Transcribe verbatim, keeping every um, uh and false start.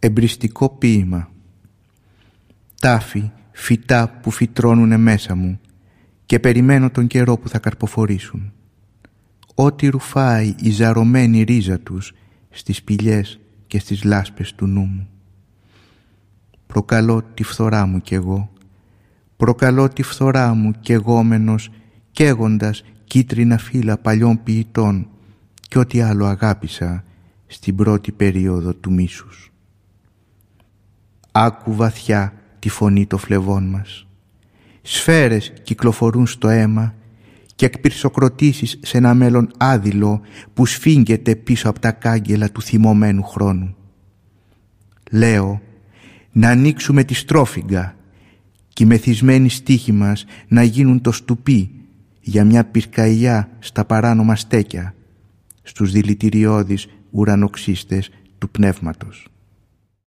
Εμπριστικό ποίημα. Τάφη, φυτά που φυτρώνουνε μέσα μου και περιμένω τον καιρό που θα καρποφορήσουν. Ό,τι ρουφάει η ζαρωμένη ρίζα τους στις σπηλιές και στις λάσπες του νου μου. Προκαλώ τη φθορά μου κι εγώ, προκαλώ τη φθορά μου κι εγώμενος, καίγοντας κίτρινα φύλλα παλιών ποιητών κι ό,τι άλλο αγάπησα στην πρώτη περίοδο του μίσους. Άκου βαθιά τη φωνή των φλεβών μας. Σφαίρες κυκλοφορούν στο αίμα και εκπυρσοκροτήσεις σε ένα μέλλον άδειλο που σφίγγεται πίσω από τα κάγκελα του θυμωμένου χρόνου. Λέω να ανοίξουμε τη στρόφιγγα και οι μεθυσμένοι στίχοι μας να γίνουν το στουπί για μια πυρκαγιά στα παράνομα στέκια, στους δηλητηριώδεις ουρανοξύστες του πνεύματος.